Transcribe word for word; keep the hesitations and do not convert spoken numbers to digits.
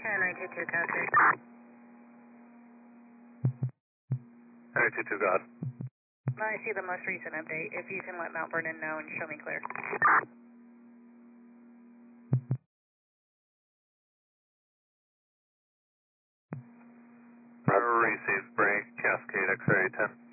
ten, nine two two, contact. nine two two, God. I see the most recent update. If you can let Mount Vernon know and show me clear. Receive break, Cascade, X-ray ten.